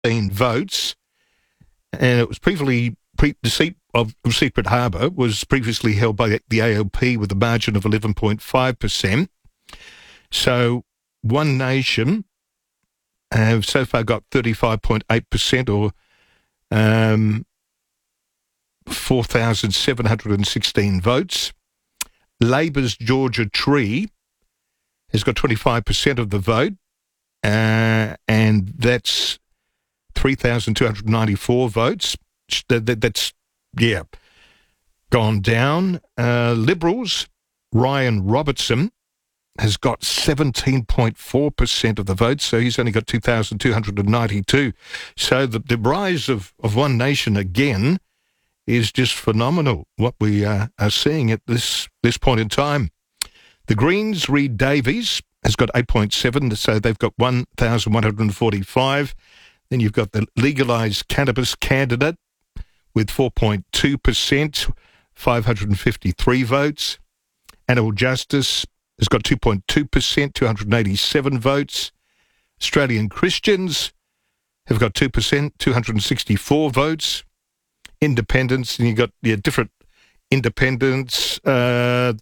votes, and it was previously the seat of Secret Harbour was previously held by the ALP with a margin of 11.5%. So One Nation have so far got 35.8%, or 4,716 votes. Labor's Georgia Tree has got 25% of the vote, and that's 3,294 votes. That's, gone down. Liberals, Ryan Robertson, has got 17.4% of the votes, so he's only got 2,292. So the rise of One Nation again is just phenomenal, what we are seeing at this point in time. The Greens, Reed Davies, has got 8.7, so they've got 1,145. Then you've got the legalised cannabis candidate with 4.2%, 553 votes. Animal Justice has got 2.2%, 287 votes. Australian Christians have got 2%, 264 votes. Independents, and you've got different independents. The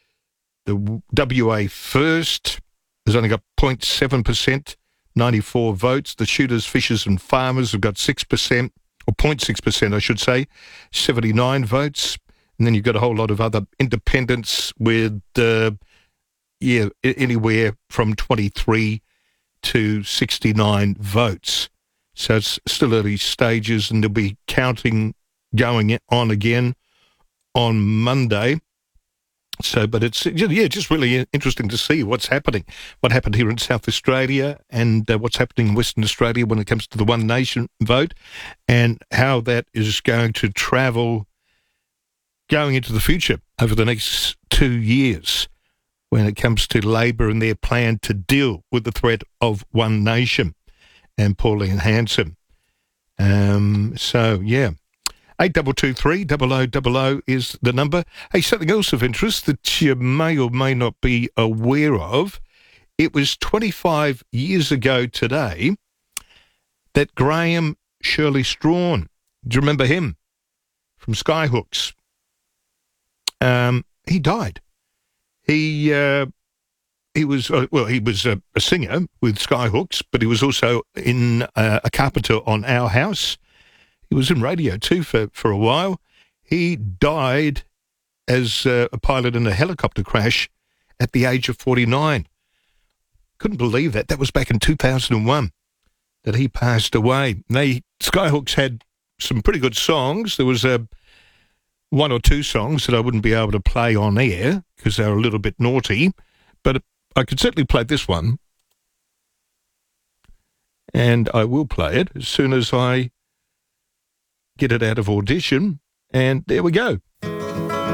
WA First has only got 0.7%, 94 votes. The Shooters, Fishers and Farmers have got 6%, or 0.6%, I should say, 79 votes. And then you've got a whole lot of other independents with, anywhere from 23 to 69 votes. So it's still early stages, and they'll be counting going on again on Monday. So, but it's, just really interesting to see what's happening, what happened here in South Australia, and what's happening in Western Australia when it comes to the One Nation vote, and how that is going to travel going into the future over the next 2 years when it comes to Labor and their plan to deal with the threat of One Nation and Pauline Hanson. 8223 0000 is the number. Hey, something else of interest that you may or may not be aware of. It was 25 years ago today that Graham Shirley Strawn, do you remember him? From Skyhooks. He died. He was a singer with Skyhooks, but he was also in a carpenter on Our House. He was in radio too for a while. He died as a pilot in a helicopter crash at the age of 49. Couldn't believe that. That was back in 2001 that he passed away. Skyhooks had some pretty good songs. There was one or two songs that I wouldn't be able to play on air because they were a little bit naughty, but I could certainly play this one. And I will play it as soon as I get it out of Audition, and there we go.